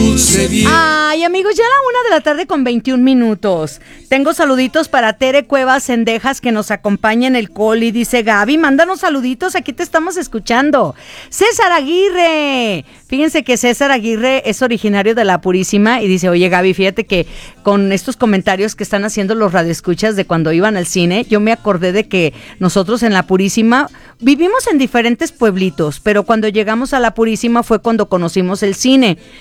luce bien. Ay, amigos, ya a la 1:00 p.m. con 21 minutos. Tengo saluditos para Tere Cuevas Cendejas, que nos acompaña en el call, y dice: Gaby, mándanos saluditos, aquí te estamos escuchando. César Aguirre, fíjense que César Aguirre es originario de La Purísima y dice: oye, Gaby, fíjate que con estos comentarios que están haciendo los radioescuchas de cuando iban al cine, yo me acordé de que nosotros en La Purísima vivimos en diferentes pueblitos, pero cuando llegamos a La Purísima fue cuando conocimos el cine.